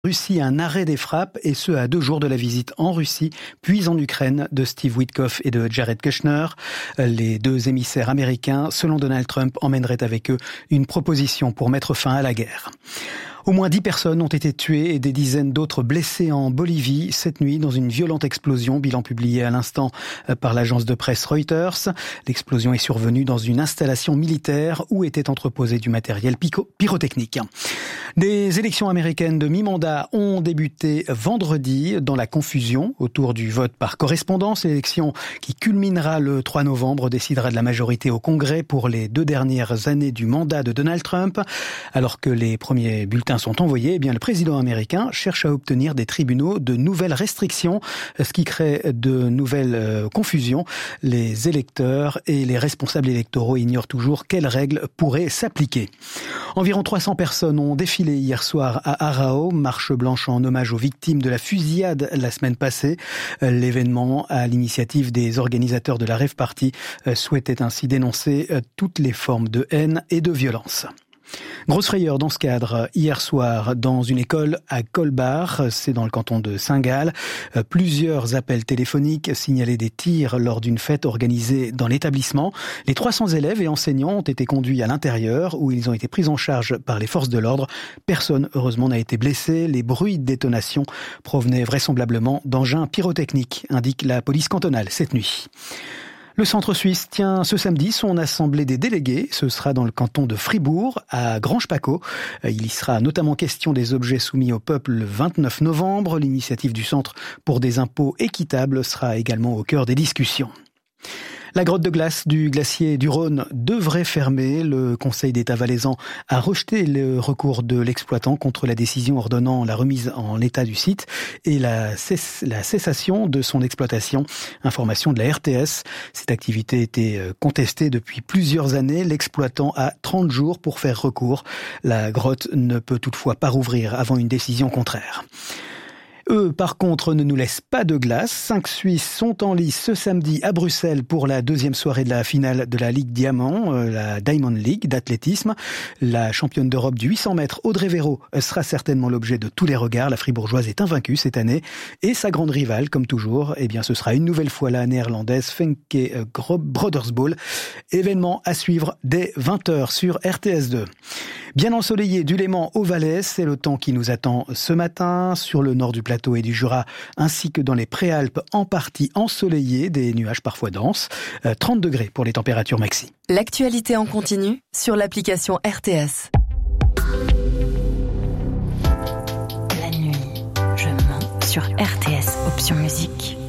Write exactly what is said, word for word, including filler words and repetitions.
Russie un arrêt des frappes, et ce à deux jours de la visite en Russie, puis en Ukraine, de Steve Witkoff et de Jared Kushner. Les deux émissaires américains, selon Donald Trump, emmèneraient avec eux une proposition pour mettre fin à la guerre. Au moins dix personnes ont été tuées et des dizaines d'autres blessées en Bolivie cette nuit dans une violente explosion, bilan publié à l'instant par l'agence de presse Reuters. L'explosion est survenue dans une installation militaire où était entreposé du matériel pyrotechnique. Des élections américaines de mi-mandat ont débuté vendredi dans la confusion autour du vote par correspondance. L'élection qui culminera le trois novembre décidera de la majorité au Congrès pour les deux dernières années du mandat de Donald Trump. Alors que les premiers bulletins sont envoyés, eh bien le président américain cherche à obtenir des tribunaux de nouvelles restrictions, ce qui crée de nouvelles euh, confusions. Les électeurs et les responsables électoraux ignorent toujours quelles règles pourraient s'appliquer. Environ trois cents personnes ont défilé hier soir à Arao, marche blanche en hommage aux victimes de la fusillade la semaine passée. L'événement, à l'initiative des organisateurs de la Rave Party, souhaitait ainsi dénoncer toutes les formes de haine et de violence. Grosse frayeur dans ce cadre hier soir dans une école à Colbar, c'est dans le canton de Saint-Gall. Plusieurs appels téléphoniques signalaient des tirs lors d'une fête organisée dans l'établissement. Les trois cents élèves et enseignants ont été conduits à l'intérieur où ils ont été pris en charge par les forces de l'ordre. Personne, heureusement, n'a été blessé. Les bruits de détonation provenaient vraisemblablement d'engins pyrotechniques, indique la police cantonale cette nuit. Le centre suisse tient ce samedi son assemblée des délégués. Ce sera dans le canton de Fribourg, à Grange-Paco. Il y sera notamment question des objets soumis au peuple le vingt-neuf novembre. L'initiative du Centre pour des impôts équitables sera également au cœur des discussions. La grotte de glace du glacier du Rhône devrait fermer. Le Conseil d'État valaisan a rejeté le recours de l'exploitant contre la décision ordonnant la remise en état du site et la, cess- la cessation de son exploitation. Information de la R T S. Cette activité était contestée depuis plusieurs années. L'exploitant a trente jours pour faire recours. La grotte ne peut toutefois pas rouvrir avant une décision contraire. Eux, par contre, ne nous laissent pas de glace. Cinq Suisses sont en lice ce samedi à Bruxelles pour la deuxième soirée de la finale de la Ligue Diamant, la Diamond League d'athlétisme. La championne d'Europe du huit cents mètres, Audrey Véro, sera certainement l'objet de tous les regards. La Fribourgeoise est invaincue cette année. Et sa grande rivale, comme toujours, eh bien, ce sera une nouvelle fois la néerlandaise Femke Brodersbol. Événement à suivre dès vingt heures sur R T S deux. Bien ensoleillé du Léman au Valais, c'est le temps qui nous attend ce matin sur le nord du plateau et du Jura, ainsi que dans les Préalpes en partie ensoleillées, des nuages parfois denses, euh, trente degrés pour les températures maxi. L'actualité en continu sur l'application R T S. La nuit, je mens sur R T S, option musique.